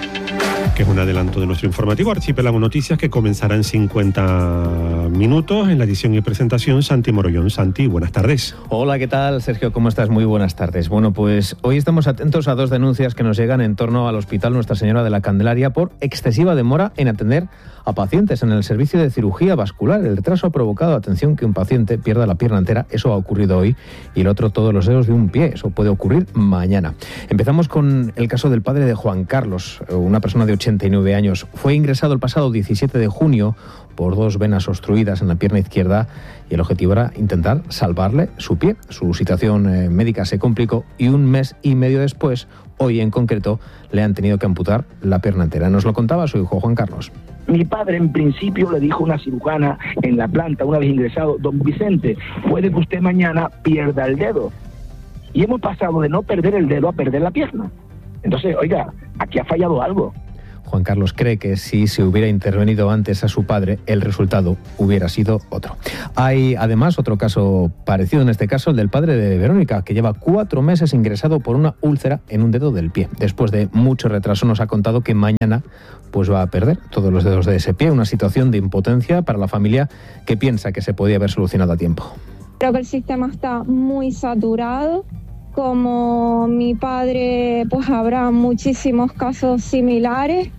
que es un adelanto de nuestro informativo Archipiélago Noticias, que comenzará en 50 minutos. En la edición y presentación, Santi Morollón. Santi, buenas tardes. Hola, ¿qué tal, Sergio? ¿Cómo estás? Muy buenas tardes. Bueno, pues hoy estamos atentos a dos denuncias que nos llegan en torno al Hospital Nuestra Señora de la Candelaria por excesiva demora en atender a pacientes en el servicio de cirugía vascular. El retraso ha provocado, atención, que un paciente pierda la pierna entera. Eso ha ocurrido hoy. Y el otro, todos los dedos de un pie. Eso puede ocurrir mañana. Empezamos con el caso del padre de Juan Carlos, una persona de 89 años. Fue ingresado el pasado 17 de junio por dos venas obstruidas en la pierna izquierda y el objetivo era intentar salvarle su pie. Su situación médica se complicó y un mes y medio después, hoy en concreto, le han tenido que amputar la pierna entera. Nos lo contaba su hijo Juan Carlos. Mi padre en principio le dijo a una cirujana en la planta, una vez ingresado: don Vicente, puede que usted mañana pierda el dedo. Y hemos pasado de no perder el dedo a perder la pierna. Entonces, oiga, aquí ha fallado algo. Juan Carlos cree que si se hubiera intervenido antes a su padre, el resultado hubiera sido otro. Hay además otro caso parecido, en este caso el del padre de Verónica, que lleva 4 meses ingresado por una úlcera en un dedo del pie. Después de mucho retraso nos ha contado que mañana pues va a perder todos los dedos de ese pie, una situación de impotencia para la familia que piensa que se podía haber solucionado a tiempo. Creo que el sistema está muy saturado. Como mi padre, pues habrá muchísimos casos similares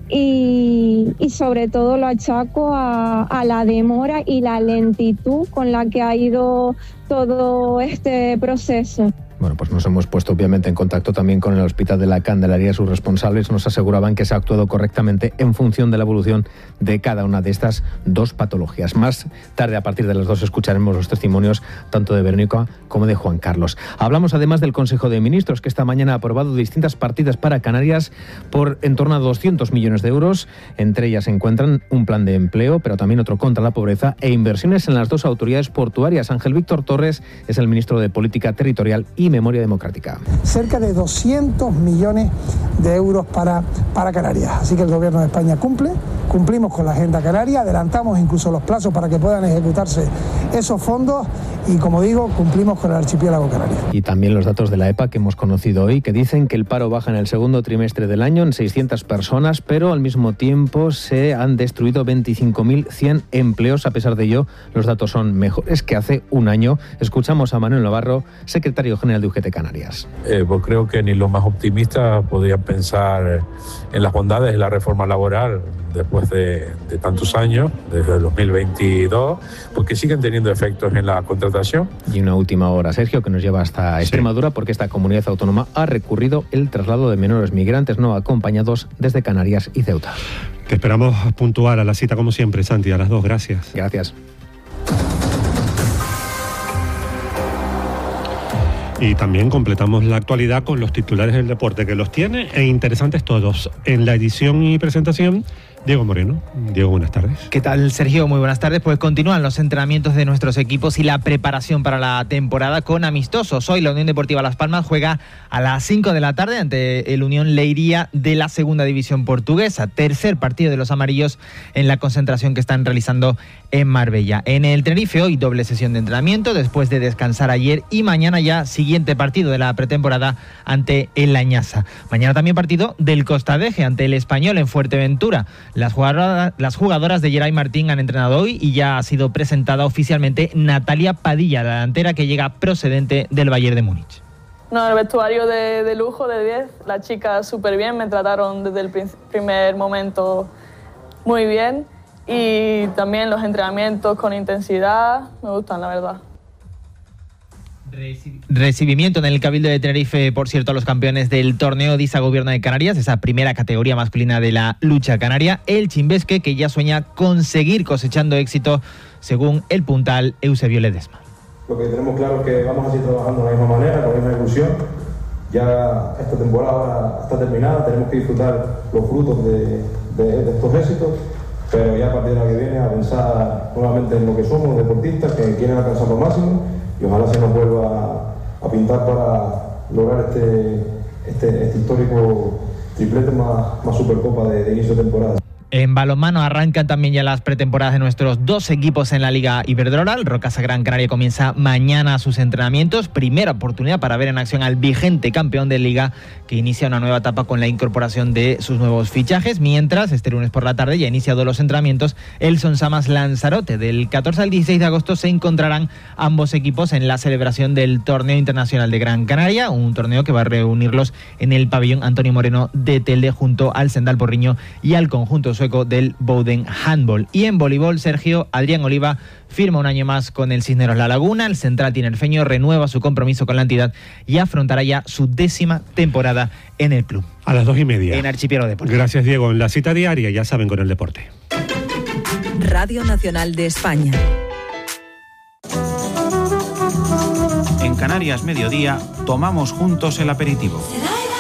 y sobre todo lo achaco a la demora y la lentitud con la que ha ido todo este proceso. Bueno, pues nos hemos puesto obviamente en contacto también con el Hospital de la Candelaria. Sus responsables nos aseguraban que se ha actuado correctamente en función de la evolución de cada una de estas dos patologías. Más tarde, a partir de las 2, escucharemos los testimonios tanto de Verónica como de Juan Carlos. Hablamos además del Consejo de Ministros, que esta mañana ha aprobado distintas partidas para Canarias por en torno a 200 millones de euros. Entre ellas se encuentran un plan de empleo, pero también otro contra la pobreza e inversiones en las dos autoridades portuarias. Ángel Víctor Torres es el ministro de Política Territorial y Memoria Democrática. Cerca de 200 millones de euros para Canarias. Así que el Gobierno de España cumplimos con la Agenda Canaria, adelantamos incluso los plazos para que puedan ejecutarse esos fondos y, como digo, cumplimos con el archipiélago canario. Y también los datos de la EPA que hemos conocido hoy, que dicen que el paro baja en el segundo trimestre del año en 600 personas, pero al mismo tiempo se han destruido 25.100 empleos. A pesar de ello, los datos son mejores que hace un año. Escuchamos a Manuel Navarro, secretario general de UGT Canarias. Pues creo que ni los más optimistas podrían pensar en las bondades de la reforma laboral después de tantos años, desde el 2022, porque siguen teniendo efectos en la contratación. Y una última hora, Sergio, que nos lleva hasta Extremadura, porque esta comunidad autónoma ha recurrido el traslado de menores migrantes no acompañados desde Canarias y Ceuta. Te esperamos puntual a la cita como siempre, Santi, a las 2. Gracias. Gracias. Y también completamos la actualidad con los titulares del deporte, que los tiene e interesantes todos. En la edición y presentación, Diego Moreno. Diego, buenas tardes. ¿Qué tal, Sergio? Muy buenas tardes. Pues continúan los entrenamientos de nuestros equipos y la preparación para la temporada con amistosos. Hoy la Unión Deportiva Las Palmas juega a las 5 de la tarde ante el Unión Leiría de la Segunda División Portuguesa. Tercer partido de los amarillos en la concentración que están realizando en Marbella. En el Tenerife hoy doble sesión de entrenamiento después de descansar ayer y mañana ya siguiente partido de la pretemporada ante el Añasa. Mañana también partido del Costa Deje ante el Español en Fuerteventura. Las jugadoras de Geray Martín han entrenado hoy y ya ha sido presentada oficialmente Natalia Padilla, la delantera que llega procedente del Bayern de Múnich. No, el vestuario de lujo, de 10, las chicas súper bien, me trataron desde el primer momento muy bien y también los entrenamientos con intensidad me gustan, la verdad. Recibimiento en el Cabildo de Tenerife, por cierto, a los campeones del torneo de ISA Gobierno de Canarias, esa primera categoría masculina de la lucha canaria, el Chimbesque, que ya sueña con seguir cosechando éxito, según el puntal Eusebio Ledesma. Lo que tenemos claro es que vamos a seguir trabajando de la misma manera, con la misma ilusión. Ya esta temporada ahora está terminada, tenemos que disfrutar los frutos de estos éxitos, pero ya a partir de la que viene a pensar nuevamente en lo que somos, deportistas que quieren alcanzar lo máximo. Y ojalá se nos vuelva a pintar para lograr este histórico triplete más Supercopa de inicio de temporada. En balonmano arrancan también ya las pretemporadas de nuestros 2 equipos en la Liga Iberdrola. El Rocasa Gran Canaria comienza mañana sus entrenamientos. Primera oportunidad para ver en acción al vigente campeón de Liga, que inicia una nueva etapa con la incorporación de sus nuevos fichajes. Mientras, este lunes por la tarde ya ha iniciado los entrenamientos el Sonsamas Lanzarote. Del 14 al 16 de agosto se encontrarán ambos equipos en la celebración del Torneo Internacional de Gran Canaria, un torneo que va a reunirlos en el pabellón Antonio Moreno de Telde junto al Sendal Porriño y al conjunto sueco del Bowden Handball. Y en voleibol, Sergio, Adrián Oliva firma un año más con el Cisneros La Laguna. El central tinerfeño renueva su compromiso con la entidad y afrontará ya su 10ª temporada en el club. A las 2:30. En Archipiélago Deportivo. Gracias, Diego. En la cita diaria, ya saben, con el deporte. Radio Nacional de España. En Canarias Mediodía, tomamos juntos el aperitivo.